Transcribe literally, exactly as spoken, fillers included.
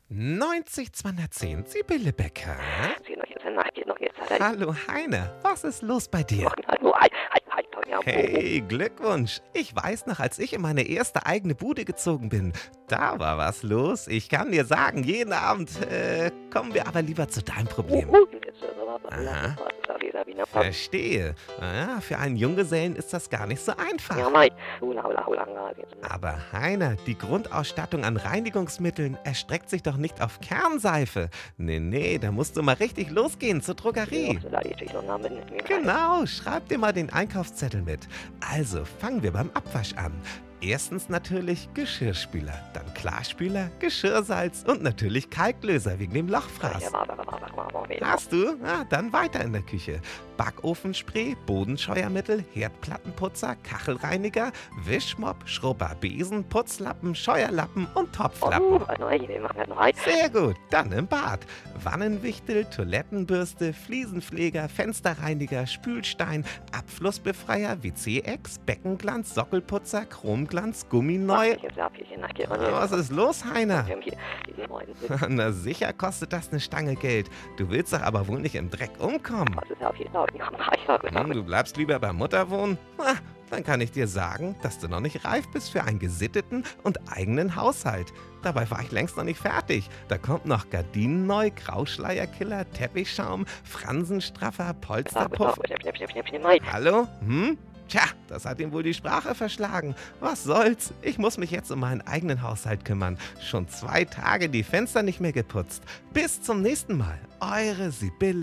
neunzig zweihundertzehn, Sibylle Becker. Hallo, Hallo Heine, was ist los bei dir? Hey, Glückwunsch. Ich weiß noch, als ich in meine erste eigene Bude gezogen bin, da war was los. Ich kann dir sagen, jeden Abend äh, kommen wir aber lieber zu deinem Problem. Aha, verstehe. Naja, für einen Junggesellen ist das gar nicht so einfach. Aber Heiner, die Grundausstattung an Reinigungsmitteln erstreckt sich doch nicht auf Kernseife. Nee, nee, da musst du mal richtig losgehen zur Drogerie. Genau, schreib dir mal den Einkaufszettel mit. Also, fangen wir beim Abwasch an. Erstens natürlich Geschirrspüler, dann Klarspüler, Geschirrsalz und natürlich Kalklöser wegen dem Lochfraß. Hast du? Ja, dann weiter in der Küche. Backofenspray, Bodenscheuermittel, Herdplattenputzer, Kachelreiniger, Wischmopp, Schrubber, Besen, Putzlappen, Scheuerlappen und Topflappen. Sehr gut, dann im Bad. Wannenwichtel, Toilettenbürste, Fliesenpfleger, Fensterreiniger, Spülstein, Abflussbefreier, W C-Ex, Beckenglanz, Sockelputzer, Chromglanz, Gummineu. Was ist los, Heiner? Na sicher kostet das eine Stange Geld. Du willst doch aber wohl nicht im Dreck umkommen. Hm, du bleibst lieber bei Mutter wohnen? Na, dann kann ich dir sagen, dass du noch nicht reif bist für einen gesitteten und eigenen Haushalt. Dabei war ich längst noch nicht fertig. Da kommt noch Gardinen neu, Grauschleierkiller, Teppichschaum, Fransenstraffer, Polsterpuff. Hallo? Hm? Tja, das hat ihm wohl die Sprache verschlagen. Was soll's? Ich muss mich jetzt um meinen eigenen Haushalt kümmern. Schon zwei Tage die Fenster nicht mehr geputzt. Bis zum nächsten Mal. Eure Sibylle.